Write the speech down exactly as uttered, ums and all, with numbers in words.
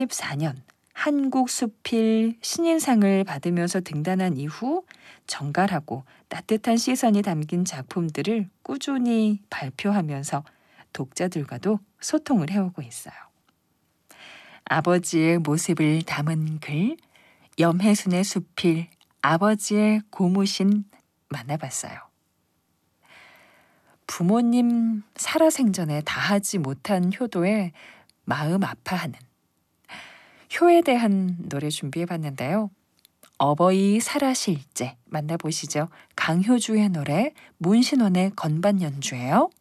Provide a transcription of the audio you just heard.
이천십사 년 한국수필 신인상을 받으면서 등단한 이후 정갈하고 따뜻한 시선이 담긴 작품들을 꾸준히 발표하면서 독자들과도 소통을 해오고 있어요. 아버지의 모습을 담은 글, 염혜순의 수필, 아버지의 고무신 만나봤어요. 부모님 살아생전에 다하지 못한 효도에 마음 아파하는 효에 대한 노래 준비해봤는데요. 어버이 살아실제 만나보시죠. 강효주의 노래, 문신원의 건반 연주예요.